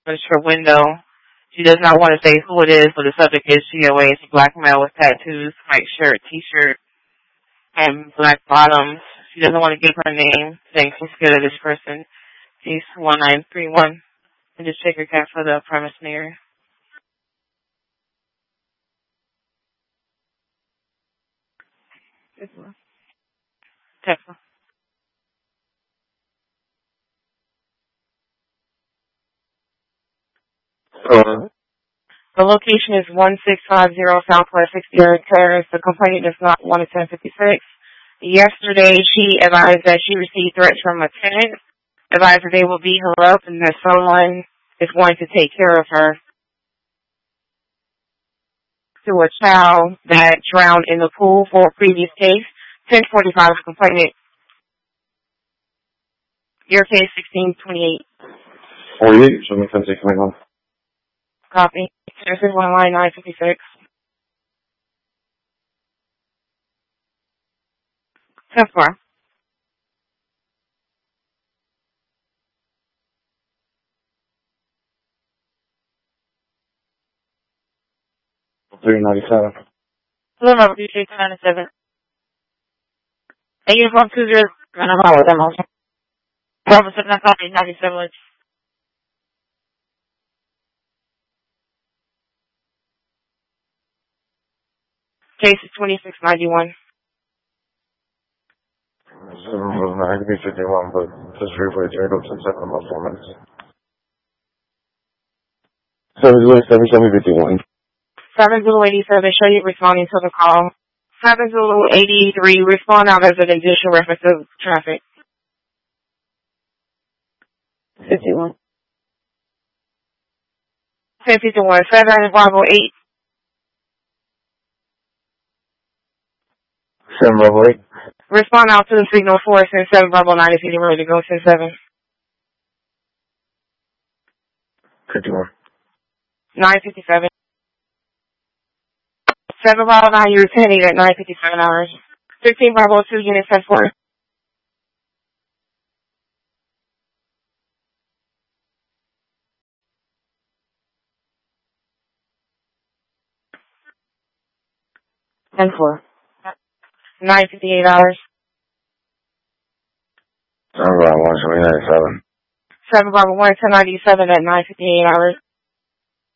her window. She does not want to say who it is, but the subject is COA. It's a black male with tattoos, white shirt, t-shirt, and black bottoms. She doesn't want to give her name, saying she's scared of this person. Case 1931. And just check your cat for the premise near. Tesla. The location is 1650 Southwest 60th Terrace. The complainant does not want a 1056. Yesterday, she advised that she received threats from a tenant, advised that they will beat her up and that someone is going to take care of her. To a child that drowned in the pool for a previous case. 1045 complainant. Your case 1628. 48, so make that 621. Copy. This is one line 956. 10-4. $397. Hello, number 397. And uniform 20. I don't know what that motion. Bravo 7 copy 97. Case is 2691. 51, but just replay 0 about 4 minutes. 7 Zulu 87, show you responding to the call. 7 Zulu 83, respond out as an additional reference to traffic. 51. 1051, 7 Bravo 8. 7 Bravo 8. Respond out to the signal 4, send 7 Bravo 9 if you're ready to go, send 7. 51. 957. 7 Bravo 9, you're attending at 9:57 hours. 15 Bravo 2, unit 10-4. $10-4. 9:58 hours. 7 Bravo 1, 97. 7 Bravo 1, 1097 at 9:58 hours.